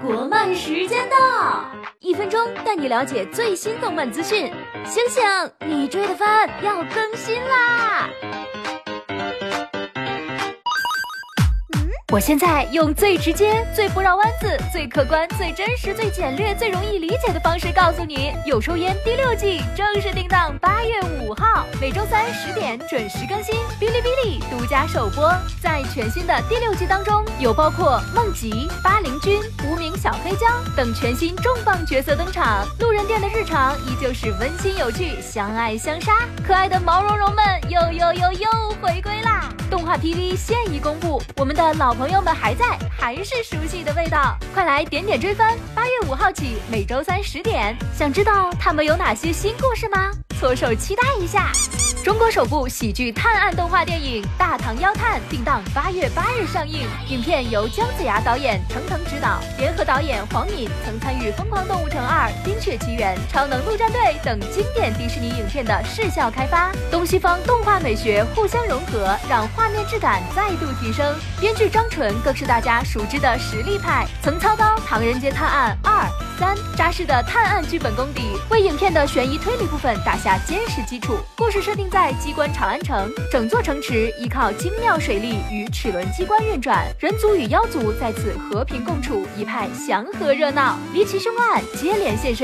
国漫时间到，1分钟带你了解最新动漫资讯。醒醒，你追的番要更新啦！我现在用最直接、最不绕弯子、最客观、最真实、最简略、最容易理解的方式告诉你，《有抽烟》第6季正式定档8月5号，每周3、10点准时更新，哔哩哔哩独家首播。在全新的第6季当中，有包括梦吉、巴陵君、无名小黑椒等全新重磅角色登场。路人店的日常依旧是温馨有趣、相爱相杀，可爱的毛茸茸们又回归啦！动画 PV 现已公布，我们的老朋友们还在，还是熟悉的味道。快来点点追番，8月5号起，每周3、10点。想知道他们有哪些新故事吗？搓手期待一下。中国首部喜剧探案动画电影《大唐妖探》定档8月8日上映。影片由姜子牙导演、程腾执导，联合导演黄敏曾参与《疯狂动物城2》《冰雪奇缘》《超能陆战队》等经典迪士尼影片的视效开发，东西方动画美学互相融合，让画面质感再度提升。编剧张纯更是大家熟知的实力派，曾操刀《唐人街探案2》3，扎实的探案剧本功底，为影片的悬疑推理部分打下坚实基础。故事设定在机关长安城，整座城池依靠精妙水利与齿轮机关运转，人族与妖族在此和平共处，一派祥和热闹。离奇凶案接连现身。